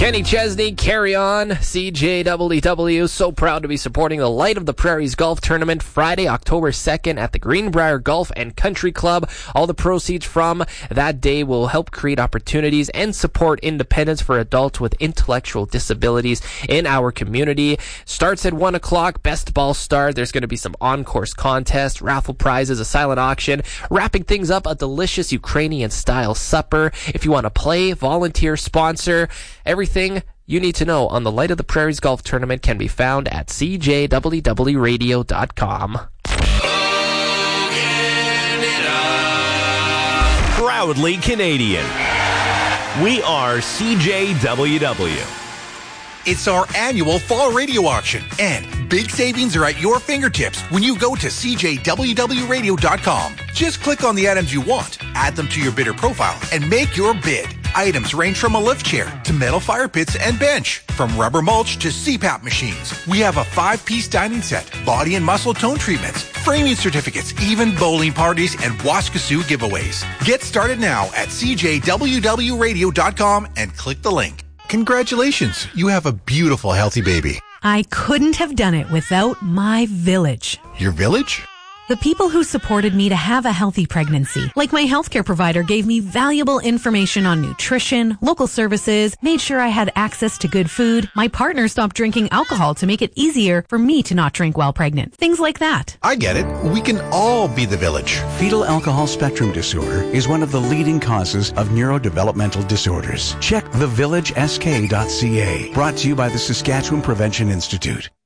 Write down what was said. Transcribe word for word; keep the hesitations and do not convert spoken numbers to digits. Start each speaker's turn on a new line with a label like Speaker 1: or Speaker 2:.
Speaker 1: Kenny Chesney, Carry On, C J W W. So proud to be supporting the Light of the Prairies Golf Tournament Friday, October second at the Greenbrier Golf and Country Club. All the proceeds from that day will help create opportunities and support independence for adults with intellectual disabilities in our community. Starts at one o'clock, best ball start. There's going to be some on-course contests, raffle prizes, a silent auction. Wrapping things up, a delicious Ukrainian-style supper. If you want to play, volunteer, sponsor, everything you need to know on the Light of the Prairies Golf Tournament can be found at c j w w radio dot com.
Speaker 2: Proudly Canadian. We are C J W W.
Speaker 3: It's our annual fall radio auction, and big savings are at your fingertips when you go to c j w w radio dot com. Just click on the items you want, add them to your bidder profile, and make your bid. Items range from a lift chair to metal fire pits and bench, from rubber mulch to C PAP machines. We have a five-piece dining set, body and muscle tone treatments, framing certificates, even bowling parties and Waskasoo giveaways. Get started now at c j w w radio dot com and click the link. Congratulations, you have a beautiful, healthy baby.
Speaker 4: I couldn't have done it without my village.
Speaker 3: Your village?
Speaker 4: The people who supported me to have a healthy pregnancy. Like my healthcare provider gave me valuable information on nutrition, local services, made sure I had access to good food. My partner stopped drinking alcohol to make it easier for me to not drink while pregnant. Things like that.
Speaker 3: I get it. We can all be the village.
Speaker 5: Fetal alcohol spectrum disorder is one of the leading causes of neurodevelopmental disorders. Check the village s k dot c a. Brought to you by the Saskatchewan Prevention Institute.